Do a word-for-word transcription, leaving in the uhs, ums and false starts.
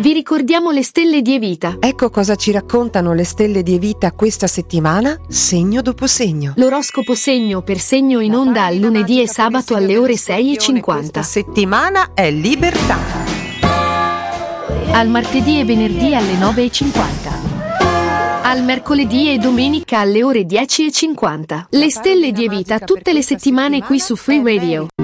Vi ricordiamo le stelle di Evita. Ecco cosa ci raccontano le stelle di Evita questa settimana, segno dopo segno. L'oroscopo segno per segno in onda al lunedì e sabato alle ore sei e cinquanta. Questa settimana è libertà. Al martedì e venerdì alle nove e cinquanta. Al mercoledì e domenica alle ore dieci e cinquanta. Le stelle di Evita tutte le settimane qui su Free Radio.